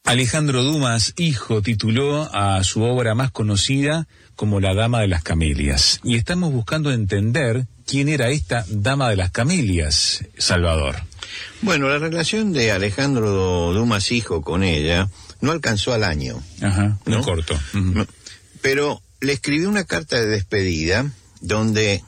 Alejandro Dumas, hijo, tituló a su obra más conocida como La Dama de las Camelias. Y estamos buscando entender quién era esta Dama de las Camelias, Salvador. Bueno, la relación de Alejandro Dumas, hijo, con ella no alcanzó al año. Ajá, ¿no? Muy corto. Uh-huh. Pero le escribió una carta de despedida donde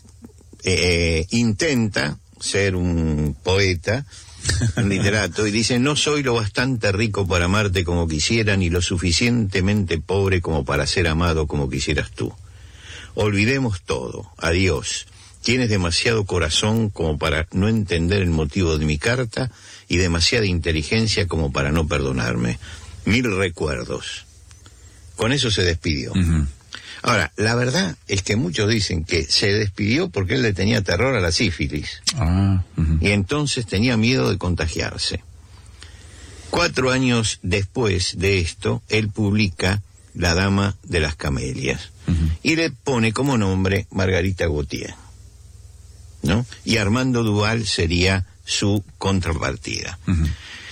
intenta ser un poeta, un literato, y dice: no soy lo bastante rico para amarte como quisiera, ni lo suficientemente pobre como para ser amado como quisieras tú. Olvidemos todo, adiós. Tienes demasiado corazón como para no entender el motivo de mi carta y demasiada inteligencia como para no perdonarme. 1000 recuerdos. Con eso se despidió. Uh-huh. Ahora, la verdad es que muchos dicen que se despidió porque él le tenía terror a la sífilis. Uh-huh. Y entonces tenía miedo de contagiarse. 4 años después de esto, él publica La Dama de las Camelias. Uh-huh. Y le pone como nombre Margarita Gautier, ¿no? Y Armando Duval sería su contrapartida. Uh-huh.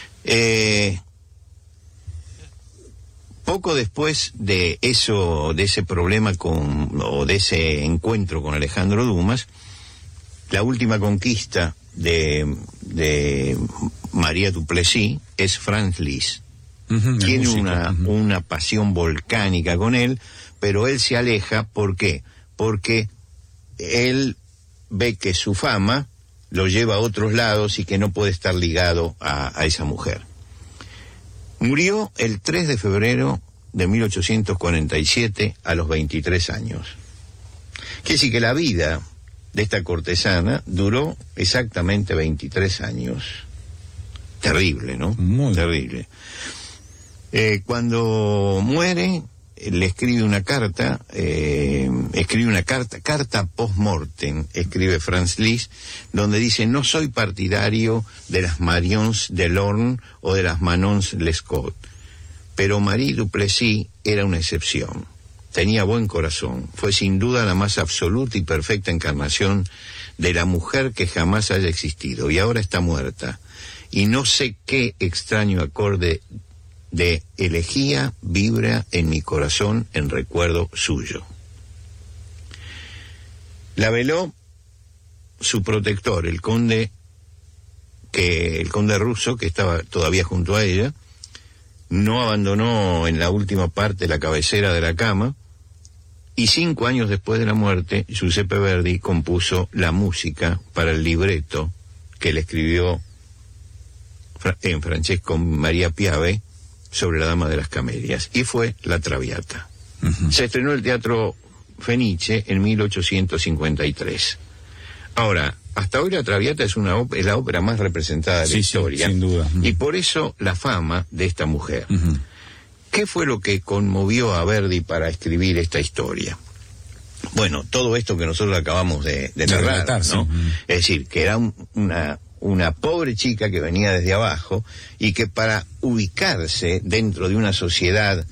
Poco después de eso, de ese problema o de ese encuentro con Alejandro Dumas, la última conquista de María Duplessis es Franz Liszt. Uh-huh, tiene músico. una pasión volcánica con él, pero él se aleja. ¿Por qué? Porque él ve que su fama lo lleva a otros lados y que no puede estar ligado a esa mujer. Murió el 3 de febrero de 1847 a los 23 años. Quiere decir que la vida de esta cortesana duró exactamente 23 años. Terrible, ¿no? Muy terrible. Cuando muere, le escribe una carta, carta post-mortem, escribe Franz Liszt, donde dice: no soy partidario de las Marions Delorme o de las Manons Lescaut, pero Marie Duplessis era una excepción. Tenía buen corazón, fue sin duda la más absoluta y perfecta encarnación de la mujer que jamás haya existido, y ahora está muerta, y no sé qué extraño acorde de elegía vibra en mi corazón en recuerdo suyo. La veló su protector, el conde ruso, que estaba todavía junto a ella. No abandonó en la última parte la cabecera de la cama, y 5 años después de la muerte, Giuseppe Verdi compuso la música para el libreto que le escribió en Francesco Maria Piave sobre La Dama de las Camelias, y fue La Traviata. Uh-huh. Se estrenó en el Teatro Fenice en 1853. Ahora, hasta hoy La Traviata es la ópera más representada de la historia. Sin duda. Uh-huh. Y por eso la fama de esta mujer. Uh-huh. ¿Qué fue lo que conmovió a Verdi para escribir esta historia? Bueno, todo esto que nosotros acabamos de narrar, ¿no? Sí. Es decir, que era una pobre chica que venía desde abajo y que para ubicarse dentro de una sociedad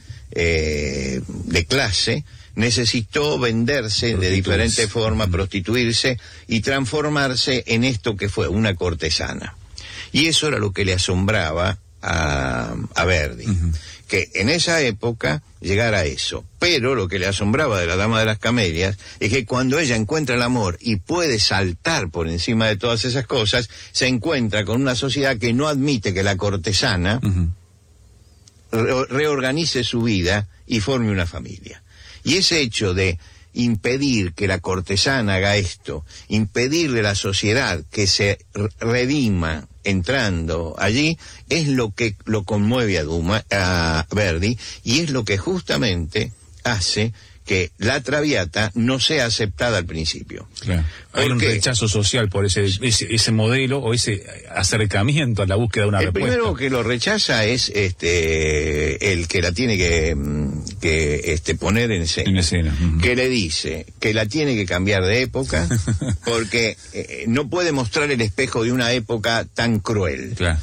de clase necesitó venderse de diferente forma, prostituirse y transformarse en esto que fue una cortesana. Y eso era lo que le asombraba a Verdi. Uh-huh. Que en esa época llegara a eso. Pero lo que le asombraba de La Dama de las Camelias es que cuando ella encuentra el amor y puede saltar por encima de todas esas cosas, se encuentra con una sociedad que no admite que la cortesana uh-huh. reorganice su vida y forme una familia. Y ese hecho de impedir que la cortesana haga esto, impedirle a la sociedad que se redima entrando allí, es lo que lo conmueve a Verdi, y es lo que justamente hace que La Traviata no sea aceptada al principio. Claro. Hay un rechazo social por ese modelo o ese acercamiento a la búsqueda de una respuesta. El primero que lo rechaza es el que la tiene que poner en escena. Uh-huh. Que le dice que la tiene que cambiar de época porque no puede mostrar el espejo de una época tan cruel. Claro.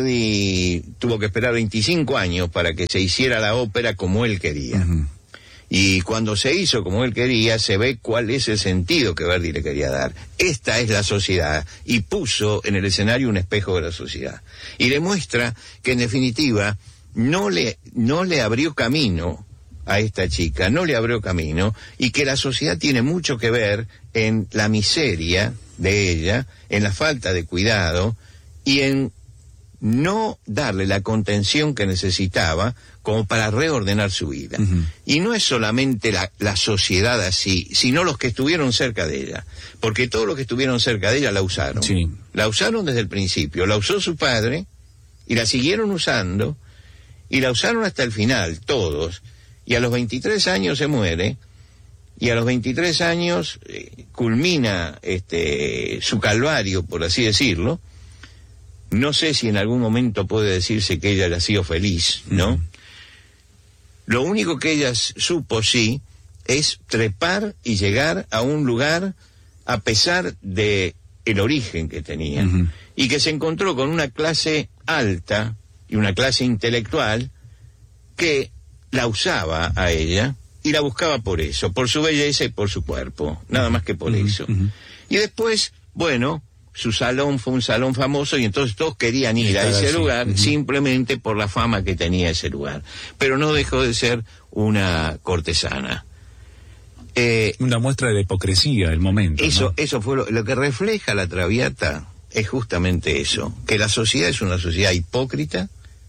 Verdi tuvo que esperar 25 años para que se hiciera la ópera como él quería. Uh-huh. Y cuando se hizo como él quería, se ve cuál es el sentido que Verdi le quería dar. Esta es la sociedad, y puso en el escenario un espejo de la sociedad. Y demuestra que en definitiva no le abrió camino a esta chica, no le abrió camino, y que la sociedad tiene mucho que ver en la miseria de ella, en la falta de cuidado, y en no darle la contención que necesitaba como para reordenar su vida. Y no es solamente la sociedad así, sino los que estuvieron cerca de ella, porque todos los que estuvieron cerca de ella la usaron. Sí. La usaron desde el principio, la usó su padre, y la siguieron usando, y la usaron hasta el final, todos, y a los 23 años se muere, y a los 23 años culmina su calvario, por así decirlo. No sé si en algún momento puede decirse que ella haya sido feliz, ¿no? Lo único que ella supo, sí, es trepar y llegar a un lugar a pesar de el origen que tenía. Y que se encontró con una clase alta y una clase intelectual que la usaba a ella y la buscaba por eso, por su belleza y por su cuerpo, nada más que por eso. Y después, bueno, su salón fue un salón famoso, y entonces todos querían ir a ese lugar simplemente por la fama que tenía ese lugar. Pero no dejó de ser una cortesana. Una muestra de la hipocresía del momento. Eso ¿no? fue lo que refleja la Traviata, es justamente eso, que la sociedad es una sociedad hipócrita,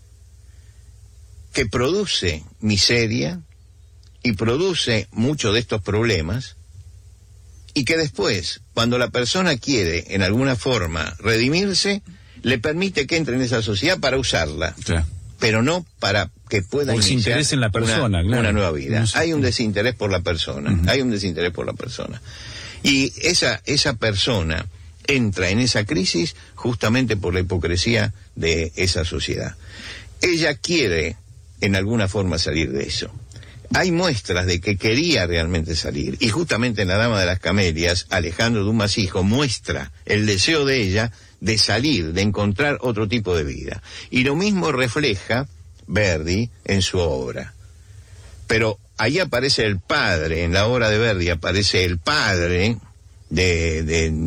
que produce miseria y produce muchos de estos problemas, y que después, cuando la persona quiere en alguna forma redimirse, le permite que entre en esa sociedad para usarla, claro, pero no para que pueda iniciar en la persona, una nueva vida. No sé. Hay un desinterés por la persona, hay un desinterés por la persona. Y esa persona entra en esa crisis justamente por la hipocresía de esa sociedad. Ella quiere en alguna forma salir de eso. Hay muestras de que quería realmente salir, y justamente en La Dama de las Camelias, Alejandro Dumas hijo muestra el deseo de ella de salir, de encontrar otro tipo de vida. Y lo mismo refleja Verdi en su obra. Pero ahí aparece el padre, en la obra de Verdi aparece el padre de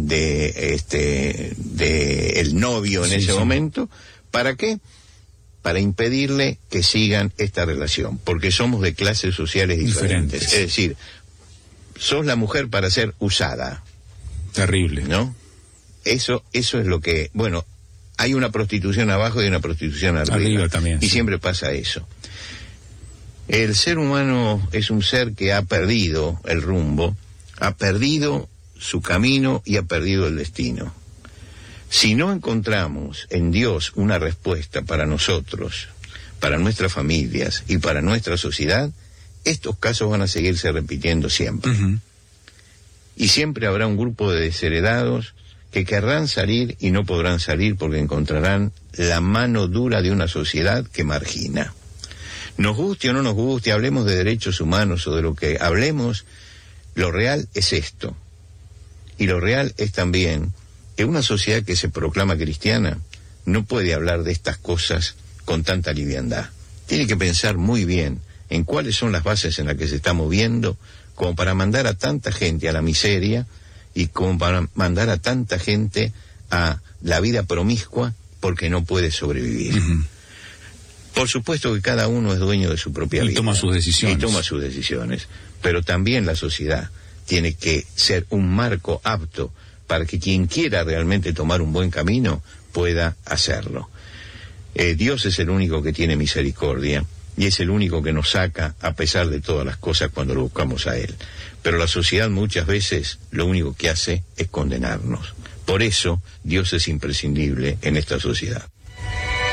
el novio en ese momento. ¿Para qué? Para impedirle que sigan esta relación, porque somos de clases sociales diferentes. Es decir, sos la mujer para ser usada. Terrible. ¿No? Eso es lo que... Bueno, hay una prostitución abajo y una prostitución arriba también. Y sí, siempre pasa eso. El ser humano es un ser que ha perdido el rumbo, ha perdido su camino y ha perdido el destino. Si no encontramos en Dios una respuesta para nosotros, para nuestras familias y para nuestra sociedad, estos casos van a seguirse repitiendo siempre. Y siempre habrá un grupo de desheredados que querrán salir y no podrán salir porque encontrarán la mano dura de una sociedad que margina. Nos guste o no nos guste, hablemos de derechos humanos o de lo que hablemos, lo real es esto. Y lo real es también que una sociedad que se proclama cristiana no puede hablar de estas cosas con tanta liviandad. Tiene que pensar muy bien en cuáles son las bases en las que se está moviendo, como para mandar a tanta gente a la miseria y como para mandar a tanta gente a la vida promiscua porque no puede sobrevivir. Por supuesto que cada uno es dueño de su propia vida. Y toma sus decisiones. Y toma sus decisiones. Pero también la sociedad tiene que ser un marco apto para que quien quiera realmente tomar un buen camino pueda hacerlo. Dios es el único que tiene misericordia y es el único que nos saca a pesar de todas las cosas cuando lo buscamos a Él. Pero la sociedad muchas veces lo único que hace es condenarnos. Por eso Dios es imprescindible en esta sociedad.